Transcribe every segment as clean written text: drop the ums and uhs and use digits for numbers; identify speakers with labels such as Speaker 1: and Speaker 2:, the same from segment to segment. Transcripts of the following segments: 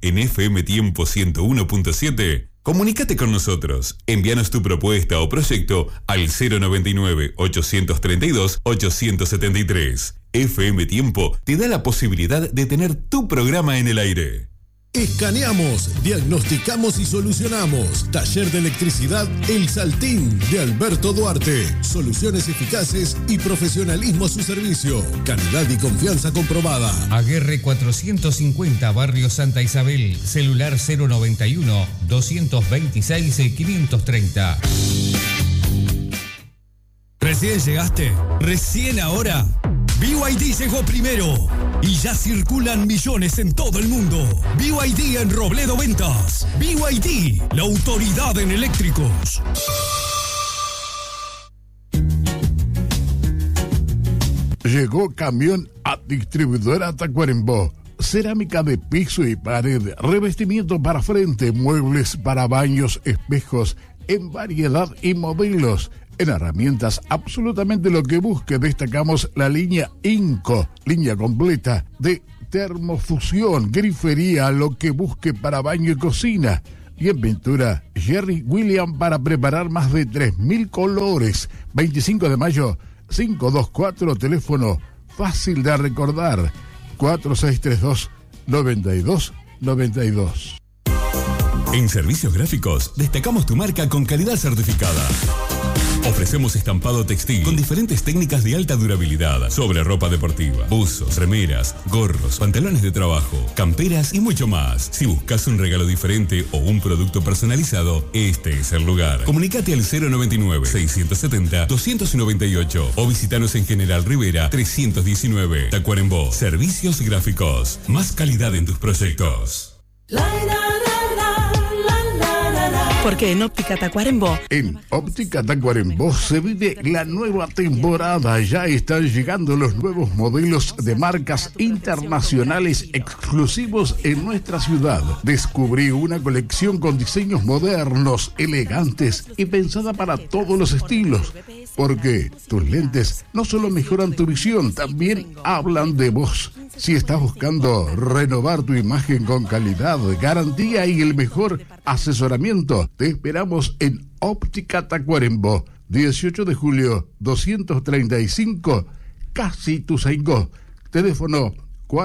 Speaker 1: en FM Tiempo 101.7, comunícate con nosotros. Envíanos tu propuesta o proyecto al 099-832-873. FM Tiempo te da la posibilidad de tener tu programa en el aire.
Speaker 2: Escaneamos, diagnosticamos y solucionamos. Taller de Electricidad El Saltín de Alberto Duarte. Soluciones eficaces y profesionalismo a su servicio. Calidad y confianza comprobada.
Speaker 3: Aguerre 450, Barrio Santa Isabel. Celular 091-226-530.
Speaker 4: ¿Recién llegaste? ¿Recién ahora? BYD llegó primero y ya circulan millones en todo el mundo. BYD en Robledo Ventas. BYD, la autoridad en eléctricos.
Speaker 5: Llegó camión a distribuidora Tacuarembó. Cerámica de piso y pared, revestimiento para frente, muebles para baños, espejos en variedad y modelos. En herramientas, absolutamente lo que busque. Destacamos la línea Inco, línea completa de termofusión, grifería, lo que busque para baño y cocina. Y en pintura, Jerry William para preparar más de 3.000 colores. 25 de mayo, 524, teléfono fácil de recordar, 4632-9292.
Speaker 1: En Servicios Gráficos, destacamos tu marca con calidad certificada. Ofrecemos estampado textil con diferentes técnicas de alta durabilidad sobre ropa deportiva, buzos, remeras, gorros, pantalones de trabajo, camperas y mucho más. Si buscas un regalo diferente o un producto personalizado, este es el lugar. Comunicate al 099-670-298 o visitanos en General Rivera 319. Tacuarembó. Servicios Gráficos. Más calidad en tus proyectos.
Speaker 6: Porque en Óptica Tacuarembó.
Speaker 5: En Óptica Tacuarembó se vive la nueva temporada. Ya están llegando los nuevos modelos de marcas internacionales exclusivos en nuestra ciudad. Descubrí una colección con diseños modernos, elegantes y pensada para todos los estilos. Porque tus lentes no solo mejoran tu visión, también hablan de vos. Si estás buscando renovar tu imagen con calidad, garantía y el mejor asesoramiento, te esperamos en Óptica Tacuarembó, 18 de julio 235, Casi Ituzaingó. Teléfono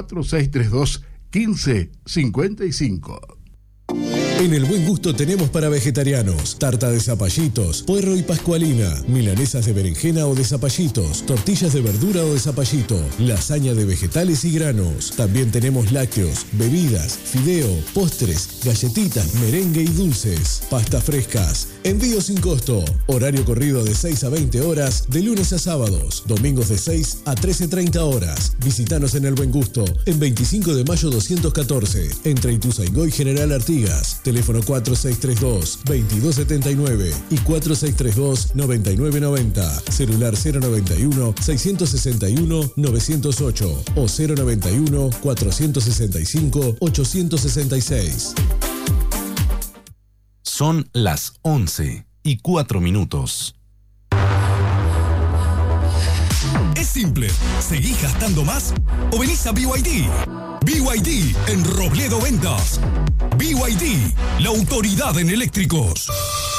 Speaker 5: 4632-1555.
Speaker 2: En El Buen Gusto tenemos para vegetarianos tarta de zapallitos, puerro y pascualina, milanesas de berenjena o de zapallitos, tortillas de verdura o de zapallito, lasaña de vegetales y granos. También tenemos lácteos, bebidas, fideo, postres, galletitas, merengue y dulces, pastas frescas. Envío sin costo. Horario corrido de 6 a 20 horas, de lunes a sábados. Domingos de 6 a 13:30 horas. Visítanos en El Buen Gusto, en 25 de mayo 214, entre Ituzaingó y General Artigas. Teléfono 4632-2279 y 4632-9990. Celular 091-661-908 o 091-465-866.
Speaker 7: Son las 11:04.
Speaker 4: Es simple. ¿Seguís gastando más o venís a BYD? BYD en Robledo Ventas. BYD, la autoridad en eléctricos.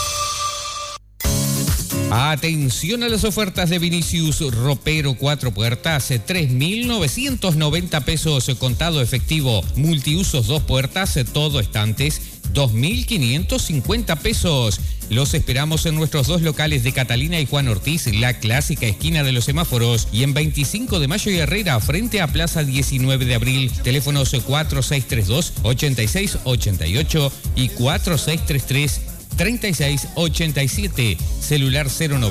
Speaker 3: Atención a las ofertas de Vinicius Ropero 4 puertas, 3.990 pesos contado efectivo. Multiusos 2 puertas, todo estantes, 2.550 pesos. Los esperamos en nuestros dos locales de Catalina y Juan Ortiz, la clásica esquina de los semáforos, y en 25 de mayo y Herrera, frente a Plaza 19 de abril. Teléfonos 4632-8688 y 4633-3687. Celular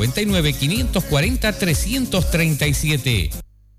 Speaker 3: 099-540-337.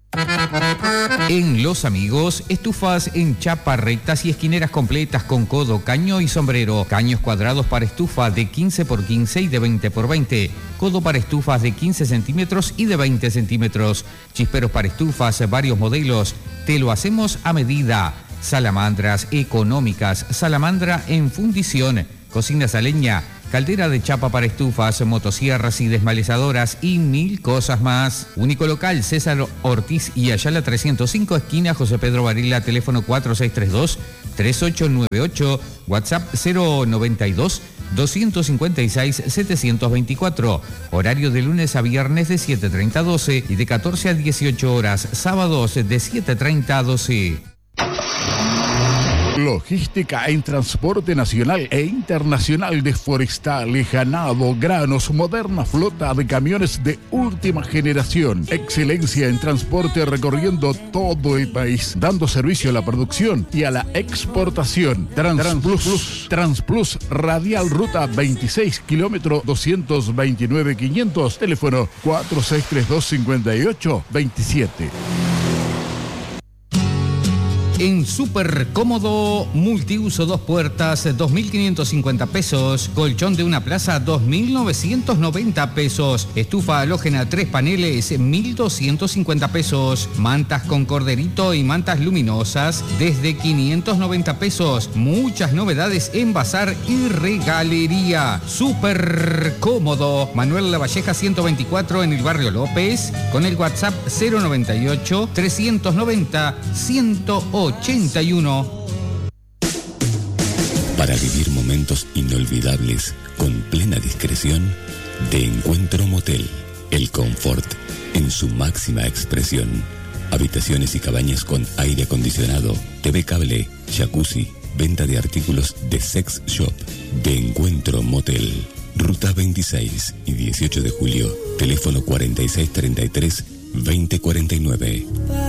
Speaker 8: En Los Amigos, estufas en chapa rectas y esquineras completas con codo, caño y sombrero. Caños cuadrados para estufa de 15x15 y de 20x20. Codo para estufas de 15 centímetros y de 20 centímetros. Chisperos para estufas, varios modelos. Te lo hacemos a medida. Salamandras económicas. Salamandra en fundición. Cocinas a leña. caldera de chapa para estufas, motosierras y desmalezadoras y 1000 cosas más. Único local, César Ortiz y Ayala 305, esquina José Pedro Varela, teléfono 4632-3898, WhatsApp 092-256-724. Horario de lunes a viernes de 7:30 a 12 y de 14 a 18 horas. Sábados de 7:30 a 12.
Speaker 5: Logística en transporte nacional e internacional de forestales, ganado, granos, moderna flota de camiones de última generación. Excelencia en transporte recorriendo todo el país, dando servicio a la producción y a la exportación. Transplus Radial Ruta 26, kilómetro 229.500, teléfono 4632-5827.
Speaker 8: En Súper Cómodo, multiuso 2 puertas, 2.550 pesos. Colchón de una plaza, 2.990 pesos. Estufa halógena 3 paneles, 1.250 pesos. Mantas con corderito y mantas luminosas, desde 590 pesos. Muchas novedades en bazar y regalería. Súper Cómodo. Manuel Lavalleja 124 en el barrio López, con el WhatsApp 098-390-181.
Speaker 7: Para vivir momentos inolvidables con plena discreción, de Encuentro Motel, el confort en su máxima expresión. Habitaciones y cabañas con aire acondicionado, TV cable, jacuzzi, venta de artículos de sex shop. De Encuentro Motel, Ruta 26 y 18 de julio, teléfono 4633-2049.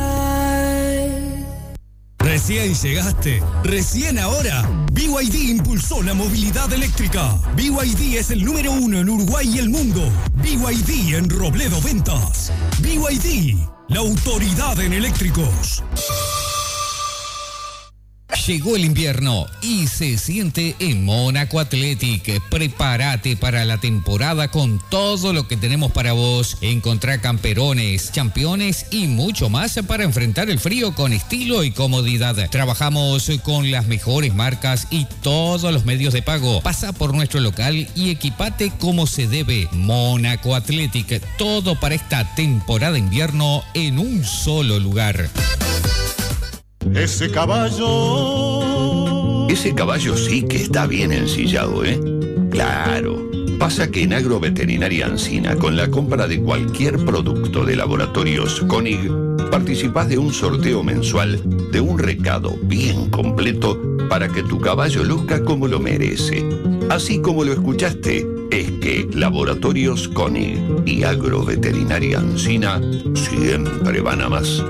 Speaker 4: Recién llegaste, recién ahora. BYD impulsó la movilidad eléctrica. BYD es el número 1 en Uruguay y el mundo. BYD en Robledo Ventas. BYD, la autoridad en eléctricos.
Speaker 3: Llegó el invierno y se siente en Mónaco Athletic. Prepárate para la temporada con todo lo que tenemos para vos. Encontrá camperones, championes y mucho más para enfrentar el frío con estilo y comodidad. Trabajamos con las mejores marcas y todos los medios de pago. Pasa por nuestro local y equipate como se debe. Mónaco Athletic, todo para esta temporada de invierno en un solo lugar.
Speaker 9: Ese caballo sí que está bien ensillado, ¿eh? Claro. Pasa que en Agroveterinaria Ancina, con la compra de cualquier producto de Laboratorios Koenig, participás de un sorteo mensual de un recado bien completo para que tu caballo luzca como lo merece. Así como lo escuchaste, es que Laboratorios Koenig y Agroveterinaria Ancina siempre van a más.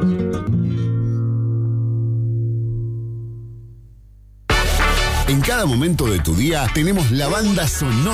Speaker 10: En cada momento de tu día tenemos la banda sonora